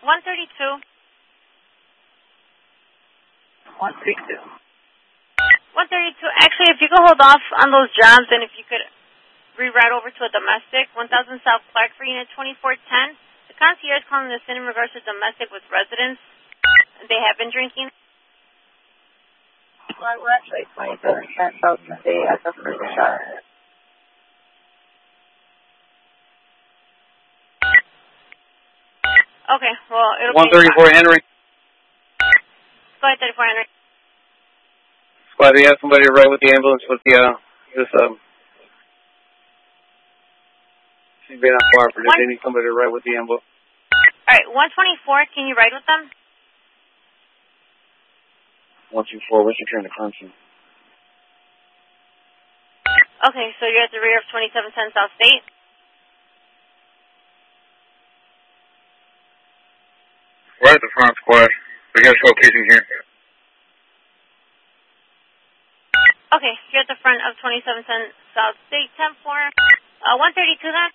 132. 132. 132. Actually, if you could hold off on those jobs and if you could reroute over to a domestic, 1000 South Clark for unit 2410. The concierge calling this in regards to domestic with residents. They have been drinking. Well, we're actually 27,000 a day as of first shot. Okay, well, it'll 134 Henry. Go ahead, 34 Henry. Squad, we have somebody right with the ambulance with the, she's being uncooperative. They need somebody right with the ambulance. Alright, 124, can you ride with them? 124, what's your turn to Clemson? Okay, so you're at the rear of 2710 South State. We're at the front, squad. We got showcasing here. Okay, you're at the front of 2710 South State, 10-4. 132 then?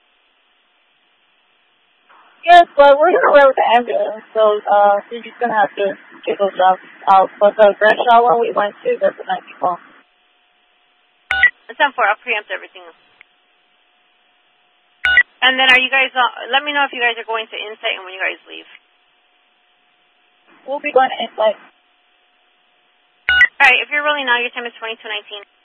Yes, but we're going to ride with the ambulance, so you're just going to have to get those jobs out. But the Grand Shaw one we went to, that's the night before. 10-4, I'll preempt everything. And then are you guys, let me know if you guys are going to Insight and when you guys leave. We'll be going to Insight. Alright, if you're rolling now, your time is 22:19.